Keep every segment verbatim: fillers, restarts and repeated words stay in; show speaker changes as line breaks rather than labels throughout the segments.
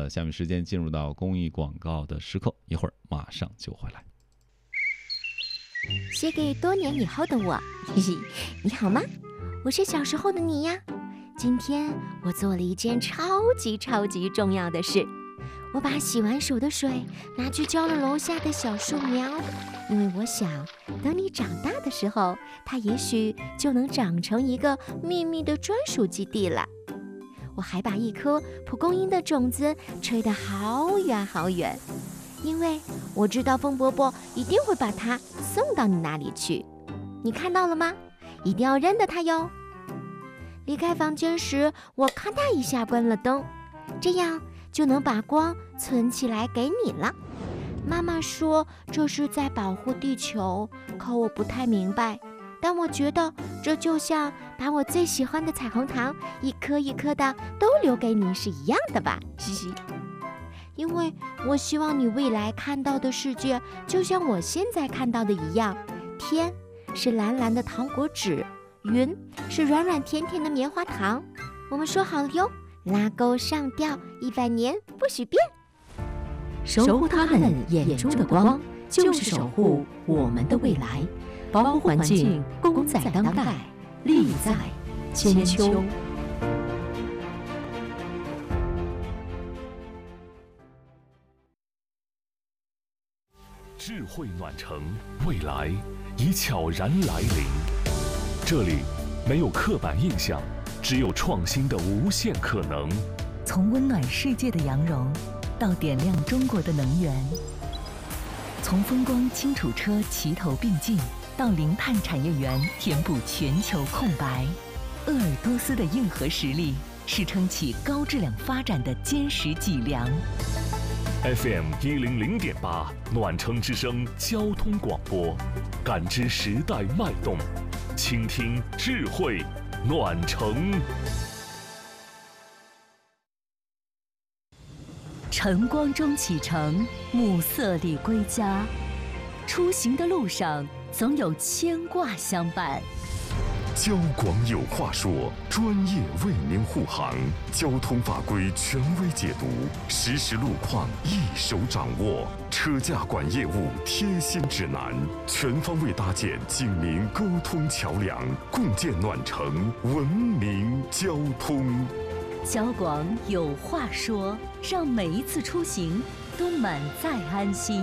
那下面时间进入到公益广告的时刻，一会儿马上就回来。
写给多年以后的我，嘿嘿，你好吗？我是小时候的你呀。今天我做了一件超级超级重要的事，我把洗完手的水拿去浇了楼下的小树苗，因为我想，等你长大的时候，它也许就能长成一个秘密的专属基地了。我还把一颗蒲公英的种子吹得好远好远，因为我知道风伯伯一定会把它送到你那里去。你看到了吗？一定要认得它哟。离开房间时，我咔嗒一下关了灯，这样就能把光存起来给你了。妈妈说这是在保护地球，可我不太明白。但我觉得这就像把我最喜欢的彩虹糖一颗一颗的都留给你是一样的吧，嘻嘻。因为我希望你未来看到的世界就像我现在看到的一样，天是蓝蓝的糖果纸，云是软软甜甜的棉花糖。我们说好了哟，拉钩上吊一百年不许变。
守护他们眼中的光，就是守护我们的未来。保护环境，功在当代，利在千秋。
智慧暖城，未来已悄然来临。这里没有刻板印象，只有创新的无限可能。
从温暖世界的羊绒，到点亮中国的能源；从风光轻楚车齐头并进，到零碳产业园填补全球空白。鄂尔多斯的硬核实力是撑起高质量发展的坚实脊梁。
F M 一零零点八暖城之声交通广播，感知时代脉动，倾听智慧暖城。
晨光中启程，暮色里归家，出行的路上总有牵挂相伴。
交广有话说，专业为您护航，交通法规权威解读，实时路况一手掌握，车驾管业务贴心指南，全方位搭建警民沟通桥梁，共建暖城文明交通。
交广有话说，让每一次出行都满载安心。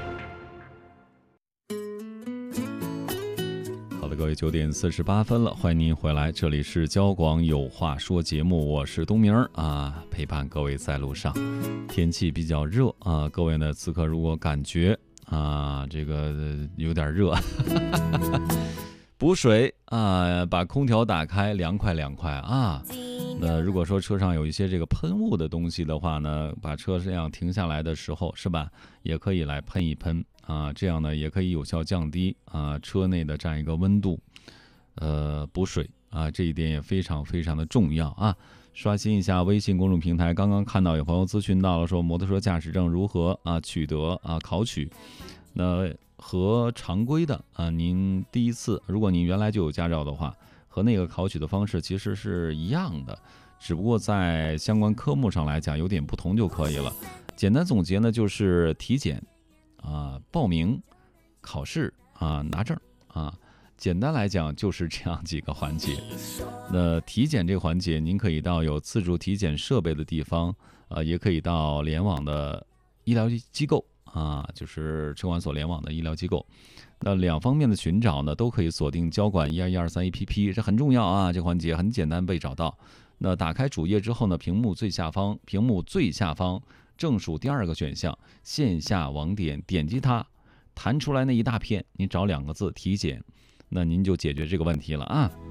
各位九点四十八分了，欢迎您回来，这里是交广有话说节目，我是东明啊，陪伴各位在路上。天气比较热啊，各位呢此刻如果感觉啊这个有点热，补水啊，把空调打开，凉快凉快啊。那如果说车上有一些这个喷雾的东西的话呢，把车这样停下来的时候，是吧，也可以来喷一喷啊，这样呢也可以有效降低啊车内的这样一个温度。呃，补水啊，这一点也非常非常的重要啊。刷新一下微信公众平台，刚刚看到有朋友咨询到了，说摩托车驾驶证如何啊取得啊考取？那和常规的啊，您第一次，如果您原来就有驾照的话，和那个考取的方式其实是一样的，只不过在相关科目上来讲有点不同就可以了。简单总结呢，就是体检啊、报名、考试啊、拿证啊，简单来讲就是这样几个环节。那体检这个环节，您可以到有自助体检设备的地方，呃，也可以到联网的医疗机构啊，就是车管所联网的医疗机构。那两方面的寻找呢，都可以锁定交管一二一二三 A P P， 这很重要啊，这个环节很简单被找到。那打开主页之后呢，屏幕最下方，屏幕最下方正数第二个选项线下网点，点击它，弹出来那一大片，你找两个字体检，那您就解决这个问题了啊。